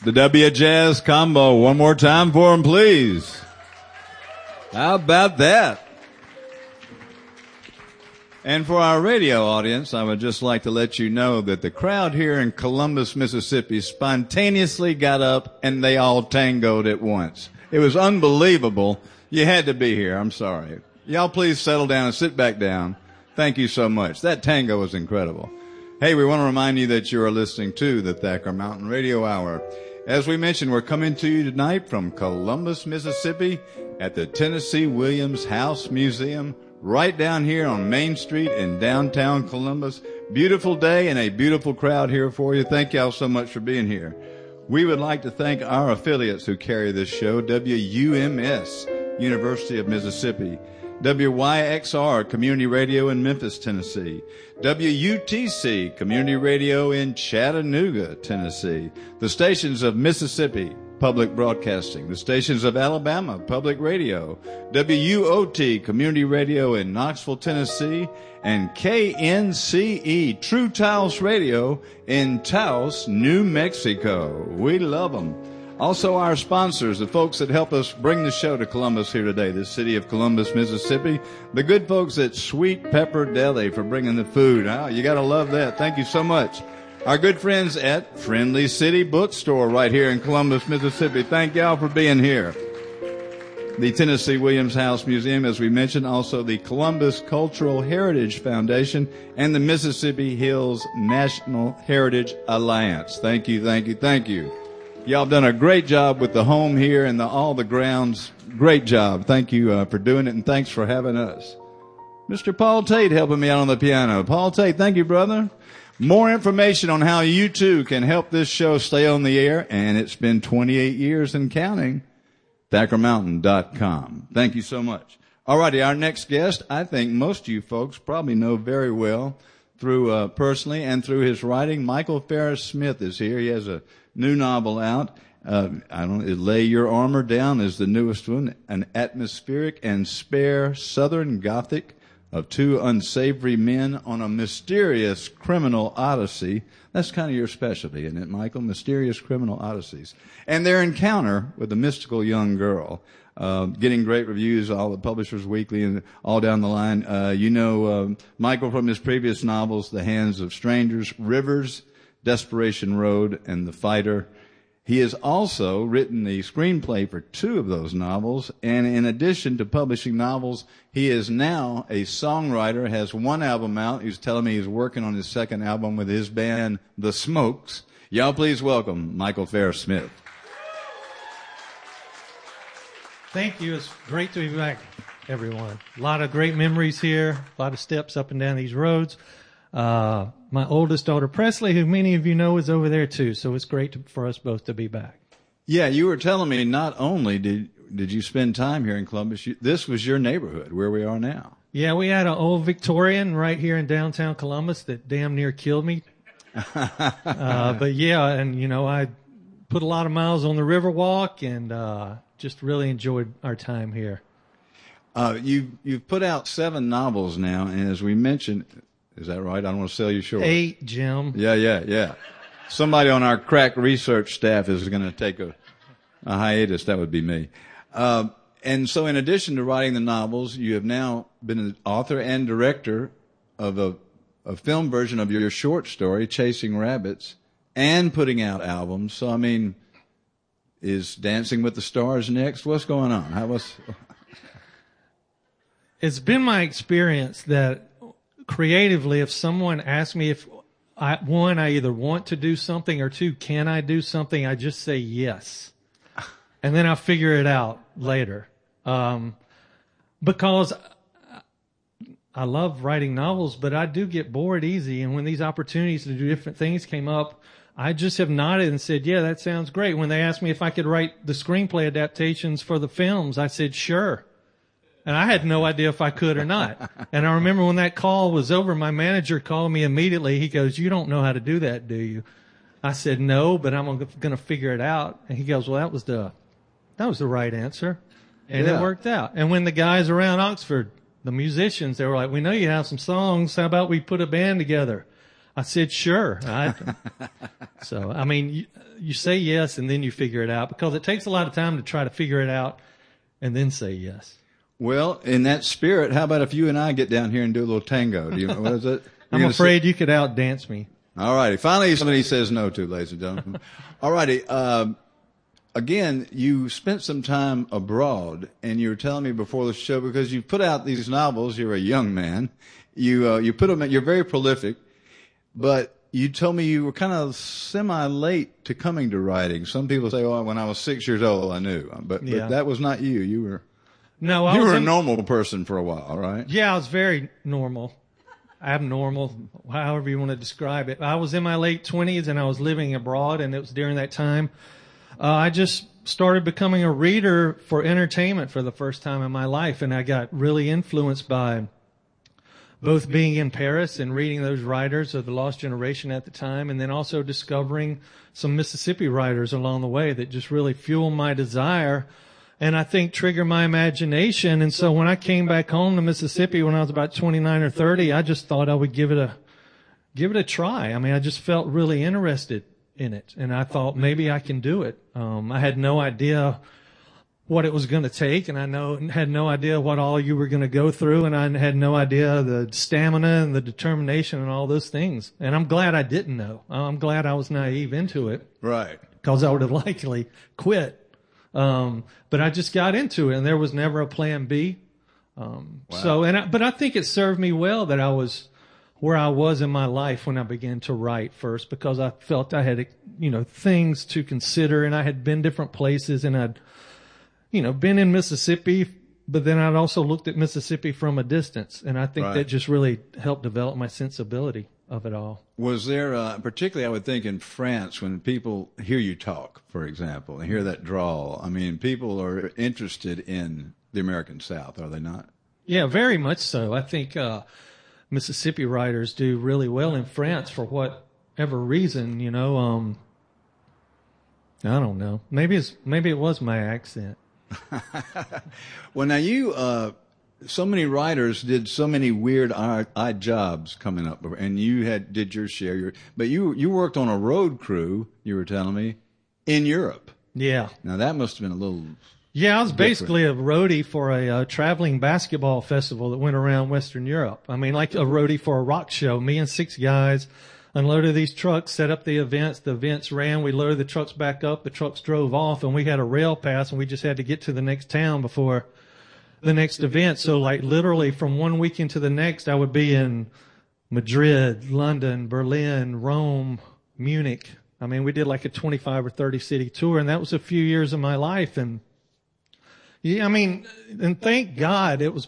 The W Jazz Combo. One more time for them, please. How about that? And for our radio audience, I would just like to let you know that the crowd here in Columbus, Mississippi spontaneously got up and they all tangoed at once. It was unbelievable. You had to be here. I'm sorry. Y'all please settle down and sit back down. Thank you so much. That tango was incredible. Hey, we want to remind you that you are listening to the Thacker Mountain Radio Hour. As we mentioned, we're coming to you tonight from Columbus, Mississippi at the Tennessee Williams House Museum right down here on Main Street in downtown Columbus. Beautiful day and a beautiful crowd here for you. Thank y'all so much for being here. We would like to thank our affiliates who carry this show, WUMS, University of Mississippi, WYXR, Community Radio in Memphis, Tennessee, WUTC, Community Radio in Chattanooga, Tennessee, the stations of Mississippi Public Broadcasting, the stations of Alabama Public Radio, WUOT, Community Radio in Knoxville, Tennessee, and KNCE, True Taos Radio in Taos, New Mexico. We love them. Also our sponsors, the folks that help us bring the show to Columbus here today, the city of Columbus, Mississippi, the good folks at Sweet Pepper Deli for bringing the food. Oh, you got to love that. Thank you so much. Our good friends at Friendly City Bookstore right here in Columbus, Mississippi. Thank y'all for being here. The Tennessee Williams House Museum, as we mentioned, also the Columbus Cultural Heritage Foundation and the Mississippi Hills National Heritage Alliance. Thank you, thank you, thank you. Y'all done a great job with the home here and all the grounds. Great job. Thank you for doing it, and thanks for having us. Mr. Paul Tate helping me out on the piano. Paul Tate, thank you, brother. More information on how you, too, can help this show stay on the air, and it's been 28 years and counting, ThackerMountain.com. Thank you so much. All righty, our next guest, I think most of you folks probably know very well through personally and through his writing. Michael Farris Smith is here. He has a new novel out. Lay Your Armor Down is the newest one, an atmospheric and spare Southern Gothic of two unsavory men on a mysterious criminal odyssey. That's kind of your specialty, isn't it, Michael? Mysterious criminal odysseys. And their encounter with a mystical young girl. Getting great reviews, all the Publishers Weekly and all down the line. Michael from his previous novels, The Hands of Strangers, Rivers, Desperation Road, and The Fighter. He has also written the screenplay for two of those novels, and in addition to publishing novels, he is now a songwriter, has one album out. He's telling me he's working on his second album with his band, The Smokes. Y'all please welcome Michael Farris Smith. Thank you. It's great to be back, everyone. A lot of great memories here, a lot of steps up and down these roads. My oldest daughter, Presley, who many of you know, is over there too, so it's great for us both to be back. Yeah, you were telling me not only did you spend time here in Columbus, this was your neighborhood, where we are now. Yeah, we had an old Victorian right here in downtown Columbus that damn near killed me. But yeah, and I put a lot of miles on the Riverwalk and just really enjoyed our time here. You've put out 7 novels now, and as we mentioned, is that right? I don't want to sell you short. 8, Jim. Yeah. Somebody on our crack research staff is going to take a hiatus. That would be me. And so in addition to writing the novels, you have now been an author and director of a film version of your short story, Chasing Rabbits, and putting out albums. So, is Dancing with the Stars next? What's going on? It's been my experience that creatively, if someone asks me if I either want to do something, or 2, can I do something, I just say yes. And then I'll figure it out later. Because I love writing novels, but I do get bored easy. And when these opportunities to do different things came up, I just have nodded and said, yeah, that sounds great. When they asked me if I could write the screenplay adaptations for the films, I said, sure. And I had no idea if I could or not. And I remember when that call was over, my manager called me immediately. He goes, you don't know how to do that, do you? I said, no, but I'm going to figure it out. And he goes, well, that was the right answer. And It worked out. And when the guys around Oxford, the musicians, they were like, we know you have some songs. How about we put a band together? I said, sure. So, I mean, you say yes and then you figure it out, because it takes a lot of time to try to figure it out and then say yes. Well, in that spirit, how about if you and I get down here and do a little tango? Do you know, what is it? I'm afraid you could outdance me. All righty. Finally, somebody says no to, ladies and gentlemen. All righty. Again, you spent some time abroad, and you were telling me before the show, because you put out these novels. You're a young man. You put them. You're very prolific, but you told me you were kind of semi-late to coming to writing. Some people say, "Oh, when I was 6 years old, I knew," but that was not you. You were a normal person for a while, right? Yeah, I was very normal, abnormal, however you want to describe it. I was in my late 20s, and I was living abroad, and it was during that time. I just started becoming a reader for entertainment for the first time in my life, and I got really influenced by both being in Paris and reading those writers of the Lost Generation at the time, and then also discovering some Mississippi writers along the way that just really fueled my desire and I think triggered my imagination. And so when I came back home to Mississippi when I was about 29 or 30, I just thought I would give it a try. I mean, I just felt really interested in it, and I thought maybe I can do it. I had no idea what it was going to take, and had no idea what all you were going to go through, and I had no idea the stamina and the determination and all those things. And I'm glad I didn't know. I'm glad I was naive into it. Right. Because I would have likely quit. But I just got into it, and there was never a plan B. Wow. But I think it served me well that I was where I was in my life when I began to write first, because I felt I had, things to consider, and I had been different places, and I'd, been in Mississippi, but then I'd also looked at Mississippi from a distance, and I think that just really helped develop my sensibility of it all. Was there, particularly I would think in France, when people hear you talk, for example, and hear that drawl, I mean, people are interested in the American South, are they not? Yeah, very much so. I think Mississippi writers do really well in France for whatever reason, I don't know. Maybe it was my accent. Well, now you, so many writers did so many weird odd jobs coming up, and you did your share. But you worked on a road crew, you were telling me, in Europe. Yeah. Now that must have been a little. Yeah, I was basically a roadie for a traveling basketball festival that went around Western Europe. I mean, like a roadie for a rock show. Me and 6 guys unloaded these trucks, set up the events ran, we loaded the trucks back up, the trucks drove off, and we had a rail pass, and we just had to get to the next town before the next event. So like literally from one weekend to the next, I would be in Madrid, London, Berlin, Rome, Munich. I mean, we did like a 25 or 30 city tour, and that was a few years of my life. And yeah, I mean, and thank God it was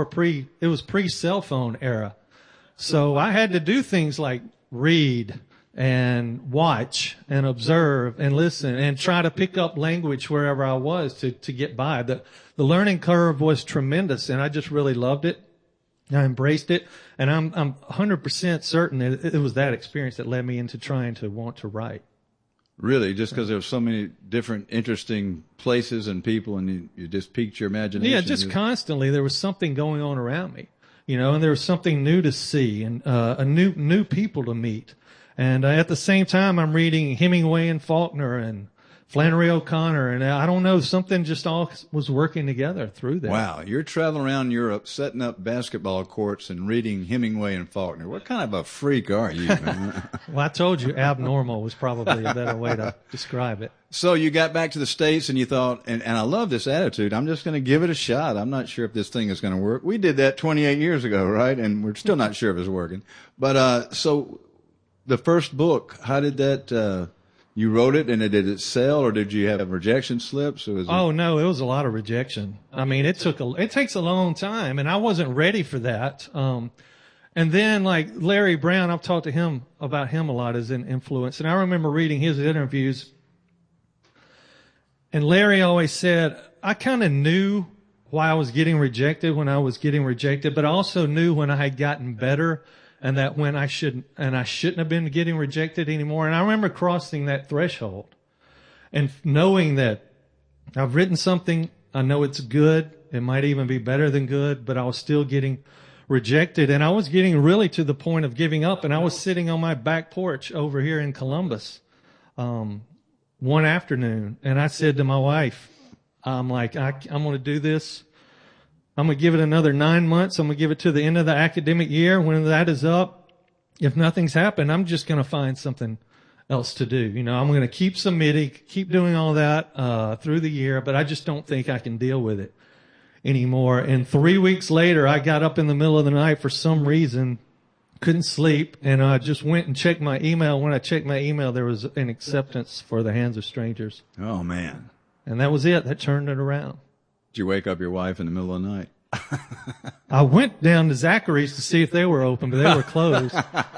pre-cell phone era. So I had to do things like read and watch and observe and listen and try to pick up language wherever I was to get by. The learning curve was tremendous, and I just really loved it. I embraced it, and I'm 100% certain it was that experience that led me into trying to want to write. Really? Just because there were so many different interesting places and people, and you just piqued your imagination? Yeah, just constantly there was something going on around me, and there was something new to see and new people to meet. And at the same time, I'm reading Hemingway and Faulkner and Flannery O'Connor, and I don't know, something just all was working together through that. Wow, you're traveling around Europe, setting up basketball courts and reading Hemingway and Faulkner. What kind of a freak are you, man? Well, I told you abnormal was probably a better way to describe it. So you got back to the States and you thought, and I love this attitude, I'm just going to give it a shot. I'm not sure if this thing is going to work. We did that 28 years ago, right? And we're still not sure if it's working. But so the first book, how did that... You wrote it, and did it sell, or did you have rejection slips? Oh no, it was a lot of rejection. I mean, it takes a long time, and I wasn't ready for that. And then like Larry Brown, I've talked to him about him a lot as an influence, and I remember reading his interviews. And Larry always said, I kind of knew why I was getting rejected when I was getting rejected, but I also knew when I had gotten better. And that when I shouldn't have been getting rejected anymore. And I remember crossing that threshold and knowing that I've written something, I know it's good, it might even be better than good, but I was still getting rejected. And I was getting really to the point of giving up. And I was sitting on my back porch over here in Columbus, one afternoon. And I said to my wife, I'm like, I'm going to do this. I'm going to give it another 9 months. I'm going to give it to the end of the academic year. When that is up, if nothing's happened, I'm just going to find something else to do. You know, I'm going to keep submitting, keep doing all that, through the year, but I just don't think I can deal with it anymore. And 3 weeks later, I got up in the middle of the night for some reason, couldn't sleep, and I just went and checked my email. When I checked my email, there was an acceptance for The Hands of Strangers. Oh, man. And that was it. That turned it around. Did you wake up your wife in the middle of the night? I went down to Zachary's to see if they were open, but they were closed.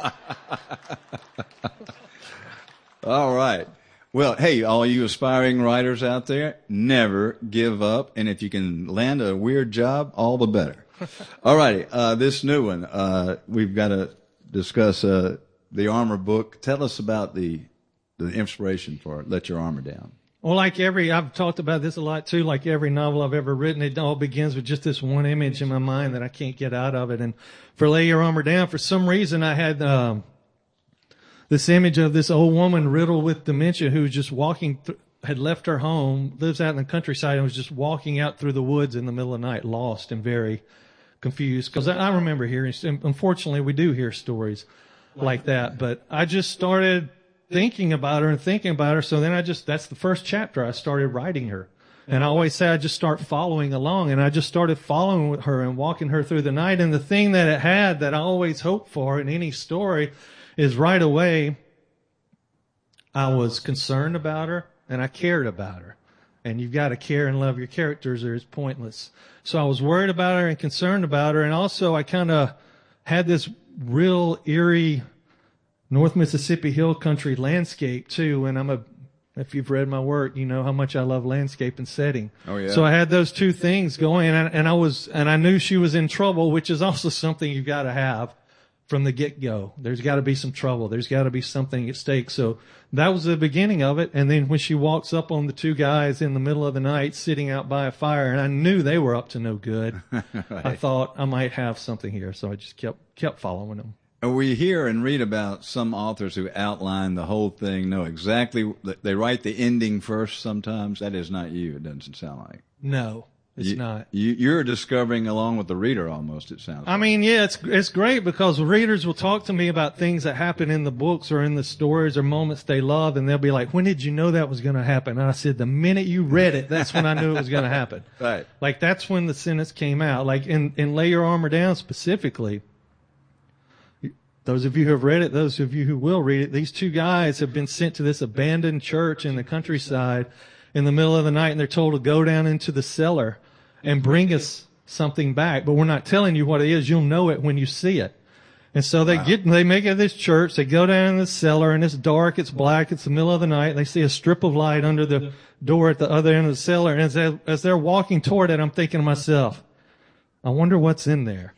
All right. Well, hey, all you aspiring writers out there, never give up. And if you can land a weird job, all the better. All righty. This new one, we've got to discuss the Armor book. Tell us about the inspiration for Let Your Armor Down. Well, I've talked about this a lot too, like every novel I've ever written, it all begins with just this one image in my mind that I can't get out of it. And for Lay Your Armor Down, for some reason I had, this image of this old woman riddled with dementia who was just walking, had left her home, lives out in the countryside, and was just walking out through the woods in the middle of the night, lost and very confused. Because I remember hearing, unfortunately we do hear stories like that, but I just started thinking about her. So then that's the first chapter. I started writing her. And I always say I just start following along, and I just started following her and walking her through the night. And the thing that it had that I always hope for in any story is right away, I was concerned about her and I cared about her. And you've got to care and love your characters or it's pointless. So I was worried about her and concerned about her. And also I kind of had this real eerie North Mississippi hill country landscape too. And if you've read my work, you know how much I love landscape and setting. Oh yeah. So I had those two things going, and I knew she was in trouble, which is also something you've got to have from the get-go. There's got to be some trouble. There's got to be something at stake. So that was the beginning of it. And then when she walks up on the two guys in the middle of the night sitting out by a fire, and I knew they were up to no good, right. I thought I might have something here. So I just kept following them. We hear and read about some authors who outline the whole thing, know exactly, they write the ending first sometimes. That is not you, it doesn't sound like. No, it's not. You're discovering along with the reader almost, it sounds like. I mean, yeah, it's great because readers will talk to me about things that happen in the books or in the stories or moments they love, and they'll be like, when did you know that was going to happen? And I said, the minute you read it, that's when I knew it was going to happen. Right. Like, that's when the sentence came out. Like, in Lay Your Armor Down specifically, those of you who have read it, those of you who will read it, these two guys have been sent to this abandoned church in the countryside in the middle of the night, and they're told to go down into the cellar and bring us something back. But we're not telling you what it is. You'll know it when you see it. And so they make it to this church. They go down in the cellar, and it's dark, it's black, it's the middle of the night. They see a strip of light under the door at the other end of the cellar. And as they're walking toward it, I'm thinking to myself, I wonder what's in there.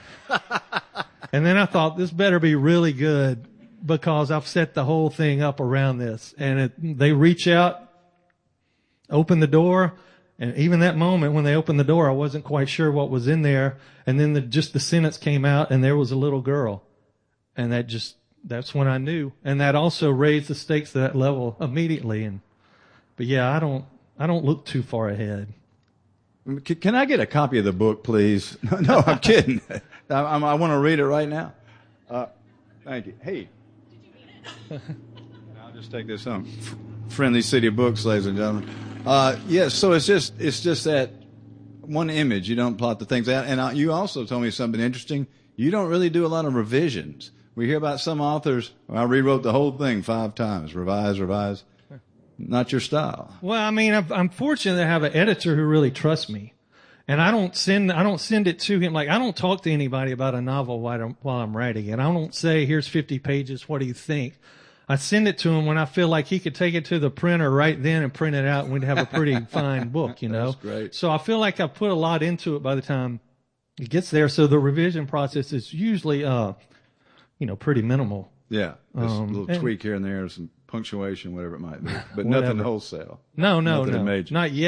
And then I thought, this better be really good because I've set the whole thing up around this. And they reach out, open the door, and even that moment when they opened the door, I wasn't quite sure what was in there. And then just the sentence came out, and there was a little girl. And that's when I knew. And that also raised the stakes to that level immediately. But yeah, I don't look too far ahead. Can I get a copy of the book, please? No, I'm kidding. I want to read it right now. Thank you. Hey. I'll just take this home. Friendly City Books, ladies and gentlemen. Yes, so it's just that one image. You don't plot the things out. And you also told me something interesting. You don't really do a lot of revisions. We hear about some authors, I rewrote the whole thing 5 times. Revise. Not your style. Well, I mean, I'm fortunate to have an editor who really trusts me. And I don't send it to him. Like, I don't talk to anybody about a novel while I'm writing it. I don't say, here's 50 pages. What do you think? I send it to him when I feel like he could take it to the printer right then and print it out, and we'd have a pretty fine book, you know? That's great. So I feel like I've put a lot into it by the time it gets there. So the revision process is usually, pretty minimal. Yeah. Just a little tweak here and there, some punctuation, whatever it might be. But Whatever. Nothing wholesale. No. Major. Not yet.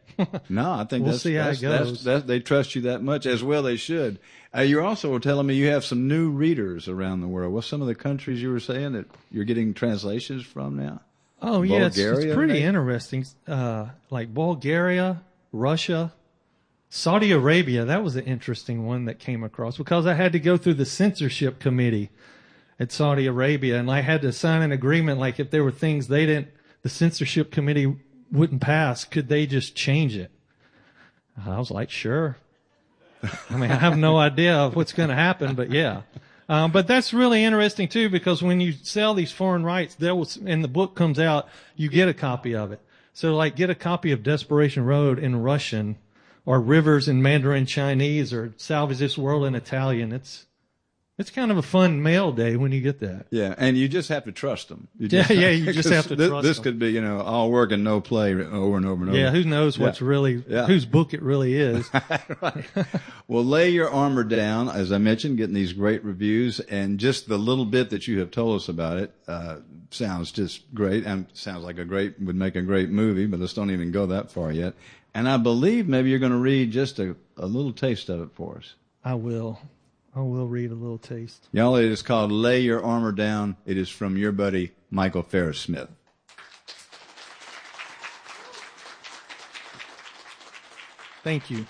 No, I think We'll see how it goes. They trust you that much, as well they should. You're also telling me you have some new readers around the world. What's some of the countries you were saying that you're getting translations from now? Oh, yeah, it's Bulgaria, pretty maybe? interesting. Like Bulgaria, Russia, Saudi Arabia. That was an interesting one that came across because I had to go through the censorship committee at Saudi Arabia, and I had to sign an agreement. Like if there were things the censorship committee wouldn't pass, could they just change it? I was like, sure. I mean, I have no idea of what's going to happen, but yeah. But that's really interesting too, because when you sell these foreign rights, and the book comes out, you get a copy of it. So like get a copy of Desperation Road in Russian, or Rivers in Mandarin Chinese, or Salvage This World in Italian. It's kind of a fun mail day when you get that. Yeah, and you just have to trust them. You just have to trust them. This could be, all work and no play over and over and over. Yeah, who knows whose book it really is. Right. Well, Lay Your Armor Down, as I mentioned, getting these great reviews, and just the little bit that you have told us about it sounds just great, and sounds like would make a great movie, but let's don't even go that far yet. And I believe maybe you're going to read just a little taste of it for us. I will read a little taste. Y'all, it is called Lay Your Armor Down. It is from your buddy, Michael Ferris Smith. Thank you.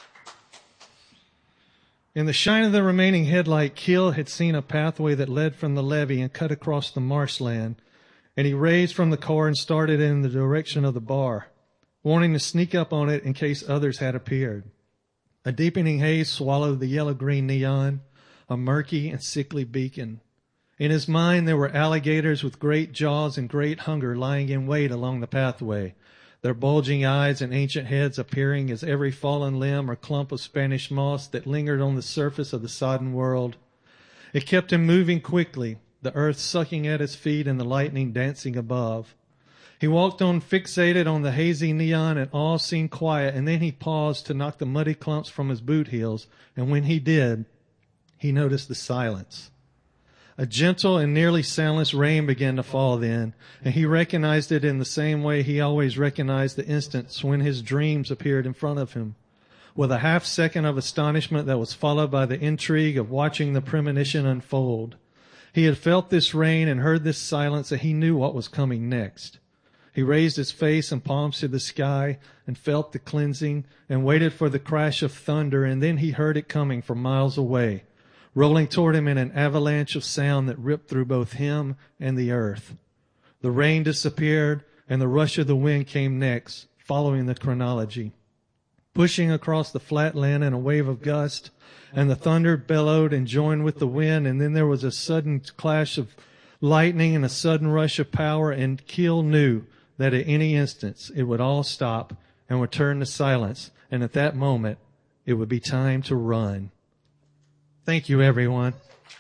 In the shine of the remaining headlight, Keel had seen a pathway that led from the levee and cut across the marshland, and he raised from the car and started in the direction of the bar, wanting to sneak up on it in case others had appeared. A deepening haze swallowed the yellow-green neon, a murky and sickly beacon. In his mind, there were alligators with great jaws and great hunger lying in wait along the pathway, their bulging eyes and ancient heads appearing as every fallen limb or clump of Spanish moss that lingered on the surface of the sodden world. It kept him moving quickly, the earth sucking at his feet and the lightning dancing above. He walked on fixated on the hazy neon, and all seemed quiet, and then he paused to knock the muddy clumps from his boot heels, and when he did, he noticed the silence. A gentle and nearly soundless rain began to fall then, and he recognized it in the same way he always recognized the instants when his dreams appeared in front of him, with a half second of astonishment that was followed by the intrigue of watching the premonition unfold. He had felt this rain and heard this silence, and he knew what was coming next. He raised his face and palms to the sky and felt the cleansing and waited for the crash of thunder, and then he heard it coming from miles away, rolling toward him in an avalanche of sound that ripped through both him and the earth. The rain disappeared, and the rush of the wind came next, following the chronology. Pushing across the flat land in a wave of gust, and the thunder bellowed and joined with the wind, and then there was a sudden clash of lightning and a sudden rush of power, and Keel knew that at any instant it would all stop and return to silence, and at that moment it would be time to run. Thank you, everyone.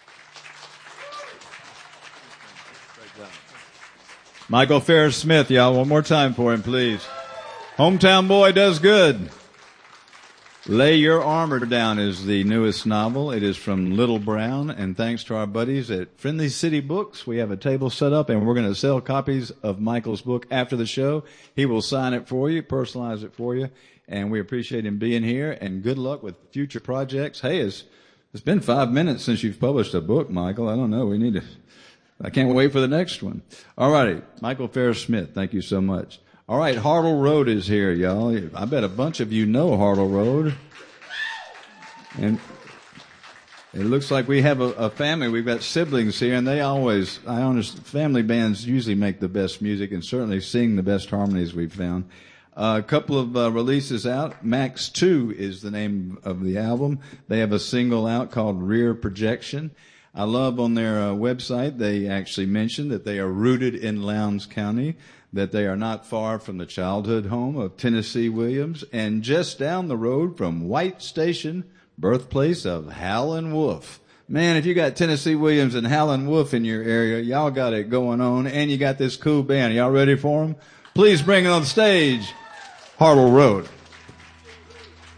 Michael Ferris Smith, y'all. One more time for him, please. Hometown Boy does good. Lay Your Armor Down is the newest novel. It is from Little Brown, and thanks to our buddies at Friendly City Books, we have a table set up, and we're going to sell copies of Michael's book after the show. He will sign it for you, personalize it for you, and we appreciate him being here, and good luck with future projects. Hey, it's been 5 minutes since you've published a book, Michael. I don't know. I can't wait for the next one. All righty. Michael Ferris Smith, thank you so much. All right, Hartle Road is here, y'all. I bet a bunch of you know Hartle Road. And it looks like we have a family. We've got siblings here, and family bands usually make the best music and certainly sing the best harmonies we've found. A couple of releases out. Max 2 is the name of the album. They have a single out called Rear Projection. I love on their website, they actually mention that they are rooted in Lowndes County, that they are not far from the childhood home of Tennessee Williams, and just down the road from White Station, birthplace of Howlin' Wolf. Man, if you got Tennessee Williams and Howlin' Wolf in your area, y'all got it going on, and you got this cool band. Y'all ready for them? Please bring it on the stage, Hartle Road.